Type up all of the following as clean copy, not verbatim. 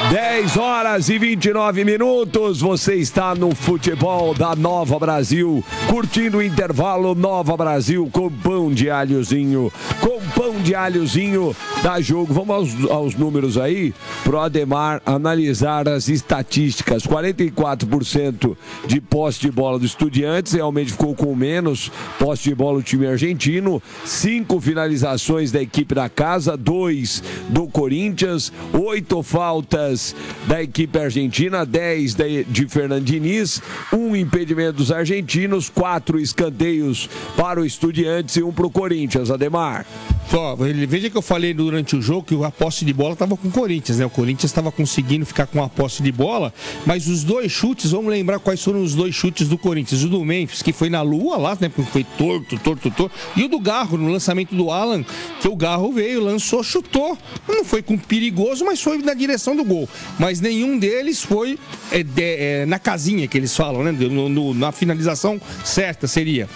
10 horas e 29 minutos, você está no futebol da Nova Brasil, curtindo o intervalo Nova Brasil com pão de alhozinho, dá jogo. Vamos aos números aí, pro Ademar analisar as estatísticas. 44% de posse de bola do Estudiantes, realmente ficou com menos posse de bola o time argentino, 5 finalizações da equipe da casa, 2 do Corinthians, 8 faltas da equipe argentina, 10 de Fernando Diniz, 1 impedimento dos argentinos, 4 escanteios para o Estudiantes e 1 para o Corinthians. Ademar. Só, veja que eu falei durante o jogo que a posse de bola estava com o Corinthians, né? O Corinthians estava conseguindo ficar com a posse de bola, mas os 2 chutes, vamos lembrar quais foram os 2 chutes do Corinthians. O do Memphis, que foi na lua lá, né? Foi torto. E o do Garro, no lançamento do Alan, que o Garro veio, lançou, chutou. Não foi com perigoso, mas foi na direção do gol. Mas nenhum deles foi na casinha que eles falam, né? Na finalização certa seria.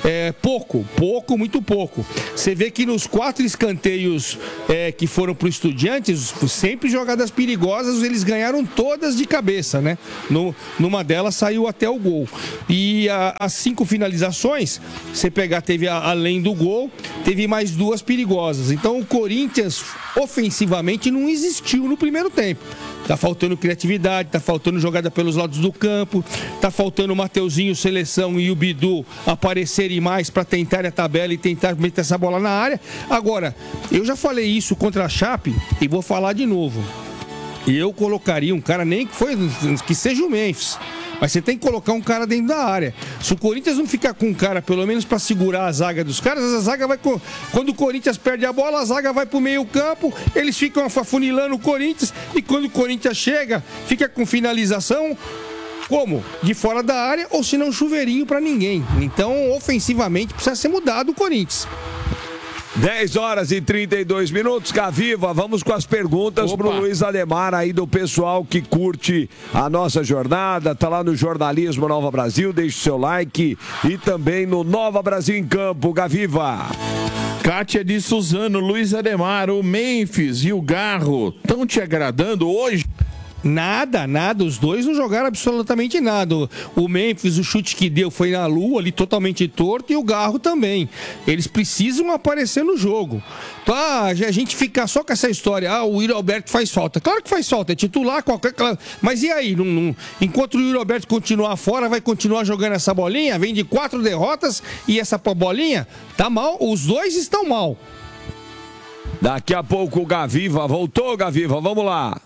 Muito pouco. Você vê que nos 4 escanteios que foram para o Estudiantes, sempre jogadas perigosas, eles ganharam todas de cabeça, né? Numa delas saiu até o gol. E as 5 finalizações, você pegar, teve além do gol, teve mais 2 perigosas. Então o Corinthians ofensivamente não existiu no primeiro tempo. Tá faltando criatividade, tá faltando jogada pelos lados do campo, tá faltando o Mateuzinho, Seleção e o Bidu aparecerem mais para tentar a tabela e tentar meter essa bola na área. Agora, eu já falei isso contra a Chape e vou falar de novo. Eu colocaria um cara, nem que seja o Memphis, mas você tem que colocar um cara dentro da área. Se o Corinthians não ficar com um cara, pelo menos para segurar a zaga dos caras, a zaga vai... Quando o Corinthians perde a bola, a zaga vai pro meio campo, eles ficam afunilando o Corinthians, e quando o Corinthians chega, fica com finalização, como? De fora da área, ou se não, chuveirinho para ninguém. Então, ofensivamente, precisa ser mudado o Corinthians. 10 horas e 32 minutos, Gaviva, vamos com as perguntas pro Luiz Ademar aí do pessoal que curte a nossa jornada, tá lá no Jornalismo Nova Brasil, deixe o seu like e também no Nova Brasil em Campo, Gaviva. Kátia de Suzano, Luiz Ademar, o Memphis e o Garro estão te agradando hoje? Nada, os 2 não jogaram absolutamente nada. O Memphis, o chute que deu foi na lua, ali totalmente torto, e o Garro também. Eles precisam aparecer no jogo. Então, a gente ficar só com essa história, o Yuri Alberto faz falta. Claro que faz falta, é titular, qualquer... Mas e aí? Enquanto o Yuri Alberto continuar fora, vai continuar jogando essa bolinha? Vem de 4 derrotas e essa bolinha tá mal, os 2 estão mal. Daqui a pouco o Gaviva, voltou Gaviva, vamos lá.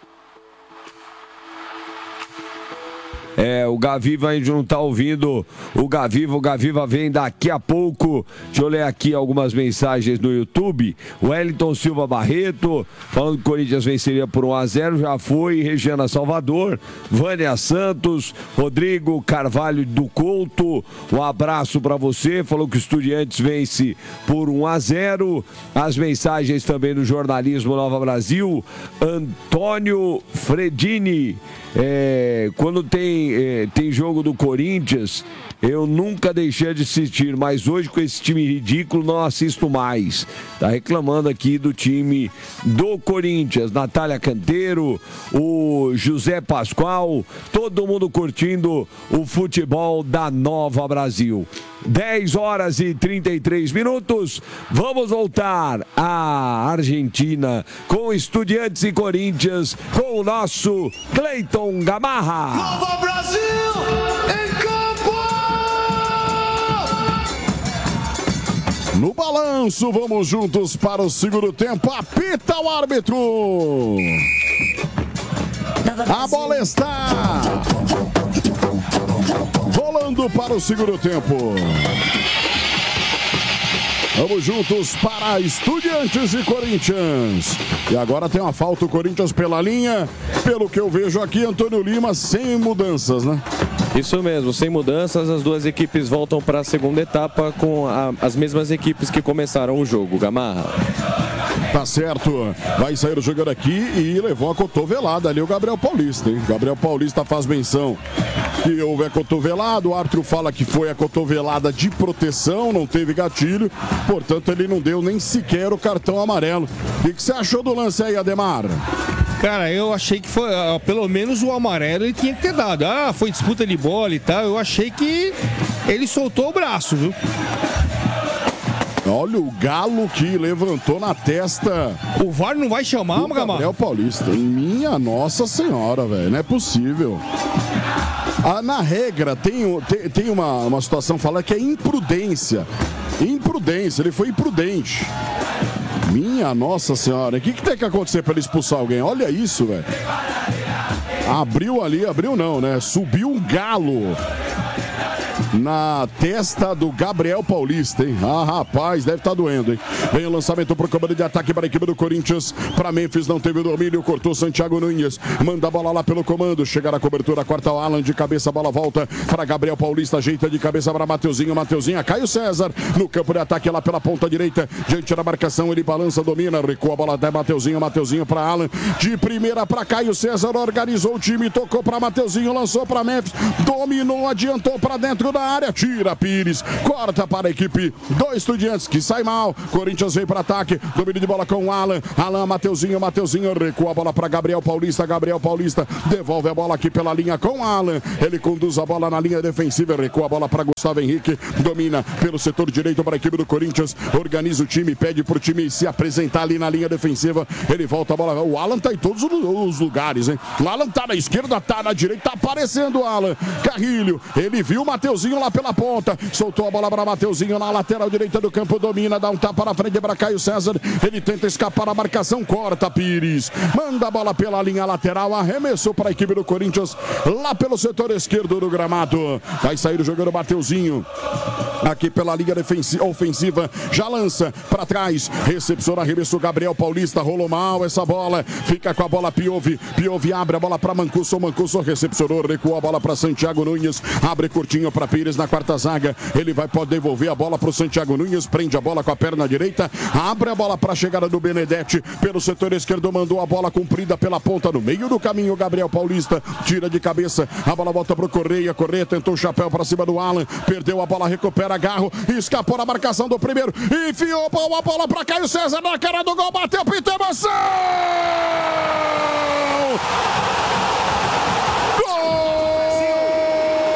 O Gaviva a gente não tá ouvindo o Gaviva vem daqui a pouco. Deixa eu ler aqui algumas mensagens no YouTube. O Wellington Silva Barreto falando que o Corinthians venceria por 1-0, já foi. Regiana Salvador, Vânia Santos, Rodrigo Carvalho do Couto, um abraço para você, falou que o Estudiantes vence por 1-0. As mensagens também do Jornalismo Nova Brasil. Antônio Fredini, quando tem jogo do Corinthians, eu nunca deixei de assistir, mas hoje com esse time ridículo não assisto mais. Tá reclamando aqui do time do Corinthians. Natália Canteiro, o José Pascoal, todo mundo curtindo o futebol da Nova Brasil. 10 horas e 33 minutos. Vamos voltar à Argentina com Estudiantes e Corinthians com o nosso Cleiton Gamarra. Nova Brasil em campo! No balanço, vamos juntos para o segundo tempo. Apita o árbitro. A bola está rolando para o segundo tempo. Vamos juntos para Estudiantes e Corinthians. E agora tem uma falta o Corinthians pela linha. Pelo que eu vejo aqui, Antônio Lima sem mudanças, né? Isso mesmo, sem mudanças, as duas equipes voltam para a segunda etapa com as mesmas equipes que começaram o jogo. Gamarra. Tá certo, vai sair jogando aqui e levou a cotovelada ali o Gabriel Paulista, hein? Gabriel Paulista faz menção que houve a cotovelada, o árbitro fala que foi a cotovelada de proteção, não teve gatilho, portanto ele não deu nem sequer o cartão amarelo. O que você achou do lance aí, Ademar? Cara, eu achei que foi, pelo menos o amarelo ele tinha que ter dado. Foi disputa de bola e tal. Eu achei que ele soltou o braço, viu? Olha o Galo que levantou na testa. O VAR não vai chamar, Gabriel Paulista. Minha Nossa Senhora, velho. Não é possível. Na regra, tem uma situação falando que é imprudência. Imprudência, ele foi imprudente. Minha Nossa Senhora. O que tem que acontecer para ele expulsar alguém? Olha isso, velho. Abriu ali, abriu não, né? Subiu um galo na testa do Gabriel Paulista, hein? Rapaz, deve estar doendo, hein? Vem o lançamento pro comando de ataque para a equipe do Corinthians. Para Memphis, não teve domínio, cortou Santiago Nunes. Manda a bola lá pelo comando. Chegar a cobertura, corta o Alan de cabeça, a bola volta para Gabriel Paulista. Ajeita de cabeça para Mateuzinho. Mateuzinho, Caio César no campo de ataque lá pela ponta direita. Diante da marcação, ele balança, domina, recua a bola até Mateuzinho. Mateuzinho para Alan. De primeira para Caio César. Organizou o time, tocou para Mateuzinho, lançou para Memphis. Dominou, adiantou para dentro da área, tira Pires, corta para a equipe do Estudiantes, que sai mal. Corinthians vem para ataque, domínio de bola com o Alan, Mateuzinho, recua a bola para Gabriel Paulista, devolve a bola aqui pela linha com o Alan, ele conduz a bola na linha defensiva, recua a bola para Gustavo Henrique, domina pelo setor direito para a equipe do Corinthians, organiza o time, pede para o time se apresentar ali na linha defensiva, ele volta a bola, o Alan tá em todos os lugares, hein? O Alan tá na esquerda, tá na direita, tá aparecendo o Alan, Carrilho, ele viu o Mateuzinho lá pela ponta, soltou a bola para Mateuzinho na lateral direita do campo, domina, dá um tapa na frente para Caio César, ele tenta escapar da marcação, corta Pires, manda a bola pela linha lateral, arremessou para a equipe do Corinthians, lá pelo setor esquerdo do gramado, vai sair o jogador Mateuzinho, aqui pela linha ofensiva, já lança para trás, recepção, arremesso Gabriel Paulista, rolou mal essa bola, fica com a bola Piove abre a bola para Mancuso recepcionou, recua a bola para Santiago Nunes, abre curtinho para Pires na quarta zaga, ele pode devolver a bola para o Santiago Nunes, prende a bola com a perna direita, abre a bola para a chegada do Benedetti, pelo setor esquerdo, mandou a bola comprida pela ponta, no meio do caminho, Gabriel Paulista, tira de cabeça, a bola volta para o Correia tentou o chapéu para cima do Alan, perdeu a bola, recupera Garro, escapou na marcação do primeiro, enfiou a bola para Caio César, na cara do gol, bateu, pintou, emoção!